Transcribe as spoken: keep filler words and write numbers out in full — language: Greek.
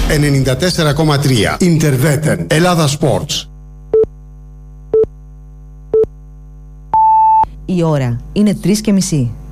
ενενήντα τέσσερα κόμμα τρία. Ιντερβέτεν. Ελλάδα Sports. Η ώρα είναι τρεις και μισή.